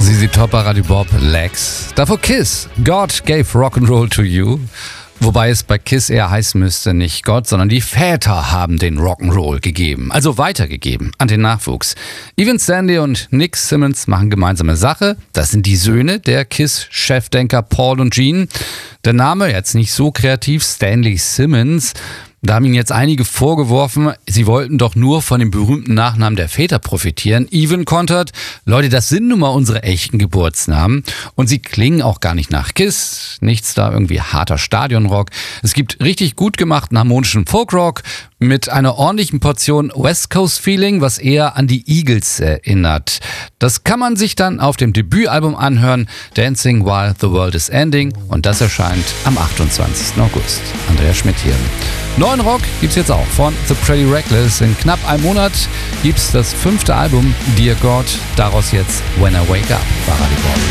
ZZ Top bei Radio Bob, Lex. Davor Kiss, God gave Rock'n'Roll to you. Wobei es bei Kiss eher heißen müsste, nicht Gott, sondern die Väter haben den Rock'n'Roll gegeben, also weitergegeben an den Nachwuchs. Evan Sandy und Nick Simmons machen gemeinsame Sache. Das sind die Söhne der Kiss-Chefdenker Paul und Gene. Der Name, jetzt nicht so kreativ, Stanley Simmons. Da haben ihnen jetzt einige vorgeworfen, sie wollten doch nur von dem berühmten Nachnamen der Väter profitieren. Evan kontert, Leute, das sind nun mal unsere echten Geburtsnamen. Und sie klingen auch gar nicht nach Kiss. Nichts da irgendwie harter Stadionrock. Es gibt richtig gut gemachten harmonischen Folkrock mit einer ordentlichen Portion West Coast Feeling, was eher an die Eagles erinnert. Das kann man sich dann auf dem Debütalbum anhören, Dancing While the World is Ending. Und das erscheint am 28. August. Andreas Schmidt hier. Neuen Rock gibt's jetzt auch von The Pretty Reckless. In knapp einem Monat gibt's das 5. Album Dear God. Daraus jetzt When I Wake Up bei Radio Bob.